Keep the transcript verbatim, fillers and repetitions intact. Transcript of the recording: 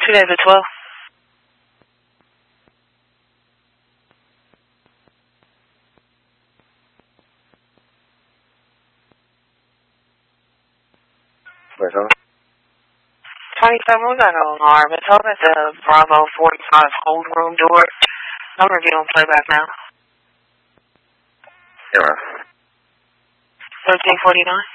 Two days at twelve. Where's home? twenty-seven, we got an alarm. It's home at the Bravo forty-five hold room door. I'm reviewing playback now. Zero. thirteen forty-nine.